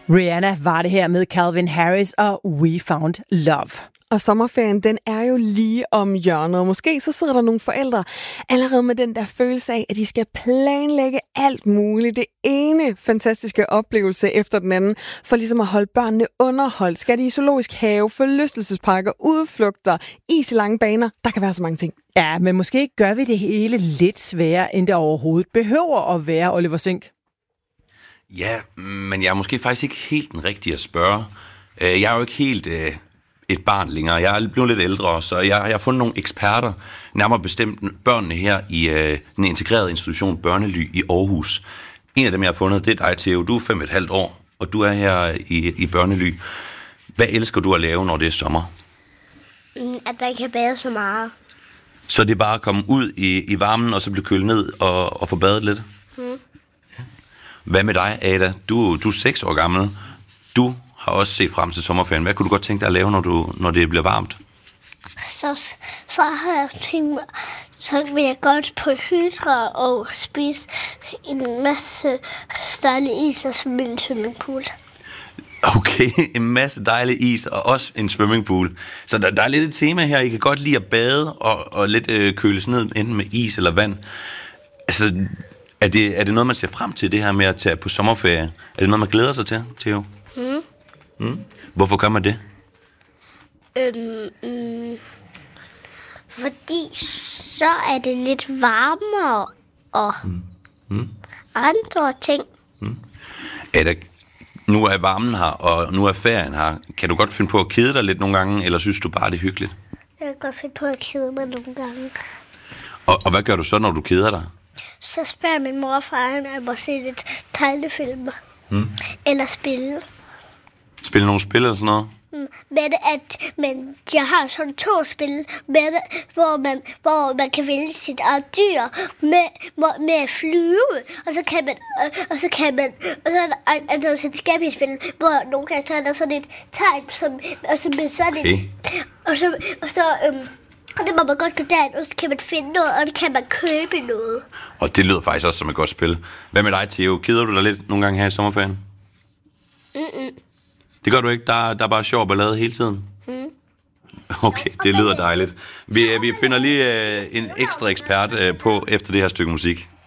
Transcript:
Rihanna var det her med Calvin Harris og We Found Love. Og sommerferien, den er jo lige om hjørnet. Måske så sidder der nogle forældre allerede med den der følelse af, at de skal planlægge alt muligt. Det ene fantastiske oplevelse efter den anden, for ligesom at holde børnene underholdt. Skal de i zoologisk have, forlystelsesparker, udflugter, is i lange baner? Der kan være så mange ting. Ja, men måske gør vi det hele lidt sværere, end det overhovedet behøver at være, Oliver Sink. Ja, men jeg er måske faktisk ikke helt den rigtige at spørge. Jeg er jo ikke helt et barn længere. Jeg er blevet lidt ældre, så jeg har fundet nogle eksperter, nærmere bestemt børnene her i den integrerede institution Børnely i Aarhus. En af dem, jeg har fundet, det er dig, Theo. Du er 5,5 år, og du er her i Børnely. Hvad elsker du at lave, når det er sommer? At man kan bade så meget. Så det er bare at komme ud i varmen, og så blive kølet ned og få badet lidt? Hvad med dig, Ada? Du er 6 år gammel. Du har også set frem til sommerferien. Hvad kunne du godt tænke dig at lave, når det bliver varmt? Så har jeg tænkt mig, så vil jeg godt på Hydra og spise en masse dejlig is og svømme i en swimmingpool. Okay, en masse dejlig is og også en swimmingpool. Så der er lidt et tema her. I kan godt lide at bade og lidt køles ned, enten med is eller vand. Altså, er det noget, man ser frem til, det her med at tage på sommerferie? Er det noget, man glæder sig til, Theo? Hvorfor gør man det? Fordi så er det lidt varmere og andre ting. Nu er varmen her, og nu er ferien her. Kan du godt finde på at kede dig lidt nogle gange, eller synes du bare, det er hyggeligt? Jeg kan godt finde på at kede mig nogle gange. Og hvad gør du så, når du keder dig? Så spørger min mor og far, om jeg må se lidt tegnefilmer. Eller spille. Spille nogle spil eller sådan noget? Men jeg har sådan 2 spil, hvor man kan vælge sit eget dyr med at flyve, og så er der sådan et skabespil, hvor nogle gange så er der sådan et tegn, og det må man godt gå derind, og så kan man finde noget, og så kan man købe noget. Og det lyder faktisk også som et godt spil. Hvad med dig, Theo? Keder du dig lidt nogle gange her i sommerferien? Det gør du ikke? Der er bare sjov ballade hele tiden? Okay, det lyder dejligt. Vi finder lige en ekstra ekspert på efter det her stykke musik.